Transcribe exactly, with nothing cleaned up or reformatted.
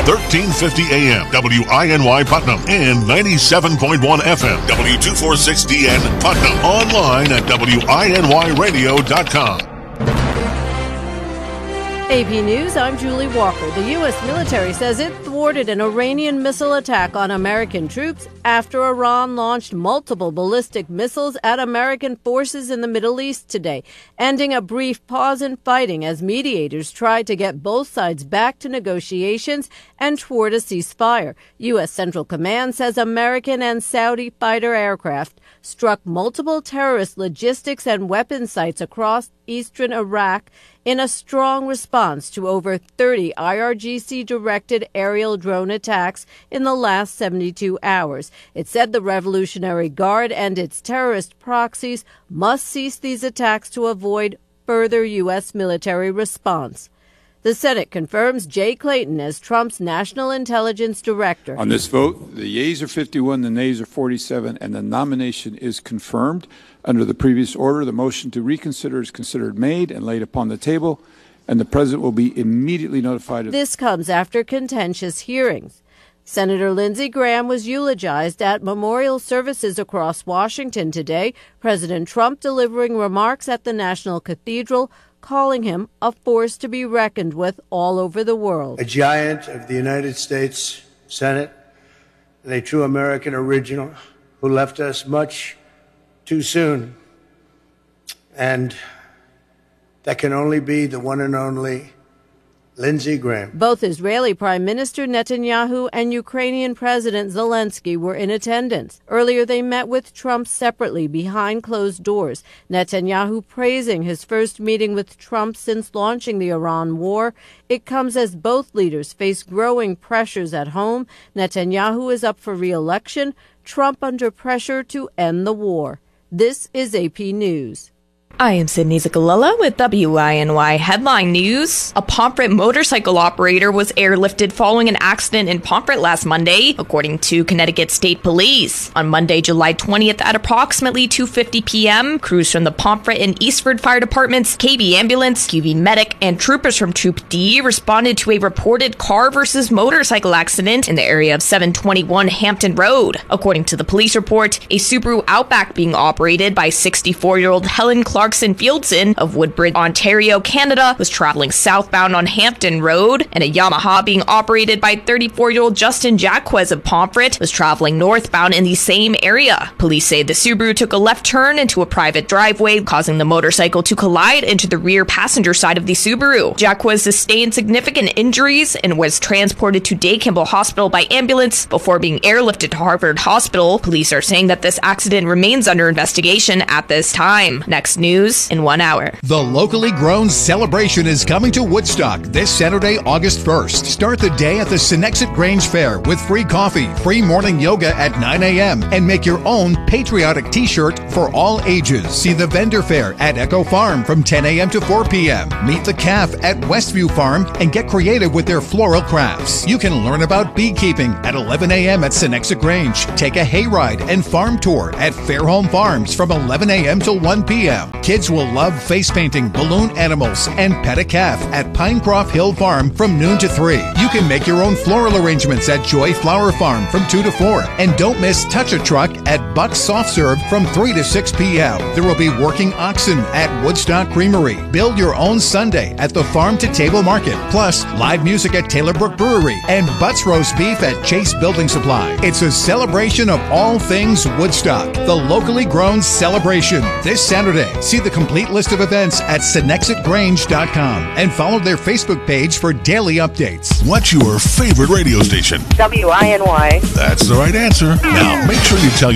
thirteen fifty A M, W I N Y Putnam, and ninety-seven point one F M, W two forty-six D N Putnam. Online at W I N Y radio dot com. A P News, I'm Julie Walker. The U S military says it thwarted an Iranian missile attack on American troops after Iran launched multiple ballistic missiles at American forces in the Middle East today, ending a brief pause in fighting as mediators tried to get both sides back to negotiations and toward a ceasefire. U S Central Command says American and Saudi fighter aircraft struck multiple terrorist logistics and weapon sites across eastern Iraq in a strong response to over thirty I R G C-directed aerial drone attacks in the last seventy-two hours. It said the Revolutionary Guard and its terrorist proxies must cease these attacks to avoid further U S military response. The Senate confirms Jay Clayton as Trump's National Intelligence Director. On this vote, the yeas are fifty-one, the nays are forty-seven, and the nomination is confirmed. Under the previous order, the motion to reconsider is considered made and laid upon the table, and the President will be immediately notified of This comes after contentious hearings. Senator Lindsey Graham was eulogized at memorial services across Washington today, President Trump delivering remarks at the National Cathedral, calling him a force to be reckoned with all over the world. A giant of the United States Senate and a true American original who left us much too soon. And that can only be the one and only Lindsey Graham. Both Israeli Prime Minister Netanyahu and Ukrainian President Zelensky were in attendance. Earlier, they met with Trump separately behind closed doors. Netanyahu praising his first meeting with Trump since launching the Iran war. It comes as both leaders face growing pressures at home. Netanyahu is up for re-election. Trump under pressure to end the war. This is A P News. I am Sydney Zagalella with W I N Y Headline News. A Pomfret motorcycle operator was airlifted following an accident in Pomfret last Monday, according to Connecticut State Police. On Monday, July twentieth at approximately two fifty p.m., crews from the Pomfret and Eastford Fire Departments, K B Ambulance, Q V Medic, and troopers from Troop D responded to a reported car versus motorcycle accident in the area of seven twenty-one Hampton Road. According to the police report, a Subaru Outback being operated by sixty-four-year-old Helen Clark Clarkson Fieldson of Woodbridge, Ontario, Canada, was traveling southbound on Hampton Road, and a Yamaha being operated by thirty-four-year-old Justin Jacquez of Pomfret was traveling northbound in the same area. Police say the Subaru took a left turn into a private driveway, causing the motorcycle to collide into the rear passenger side of the Subaru. Jacquez sustained significant injuries and was transported to Day Kimball Hospital by ambulance before being airlifted to Harvard Hospital. Police are saying that this accident remains under investigation at this time. Next news in one hour. The locally grown celebration is coming to Woodstock this Saturday, August first. Start the day at the Senexit Grange Fair with free coffee, free morning yoga at nine a.m., and make your own patriotic t-shirt for all ages. See the vendor fair at Echo Farm from ten a.m. to four p.m. Meet the calf at Westview Farm and get creative with their floral crafts. You can learn about beekeeping at eleven a.m. at Senexit Grange. Take a hayride and farm tour at Fairholme Farms from eleven a.m. till one p.m. Kids will love face painting, balloon animals, and pet a calf at Pinecroft Hill Farm from noon to three. You can make your own floral arrangements at Joy Flower Farm from two to four. And don't miss Touch a Truck at Buck's Soft Serve from three to six p.m. There will be working oxen at Woodstock Creamery. Build your own sundae at the Farm to Table Market. Plus, live music at Taylor Brook Brewery and Butts Roast Beef at Chase Building Supply. It's a celebration of all things Woodstock. The locally grown celebration this Saturday. See the complete list of events at Senexit Grange dot com and follow their Facebook page for daily updates. What's your favorite radio station? W I N Y. That's the right answer. Now, make sure you tell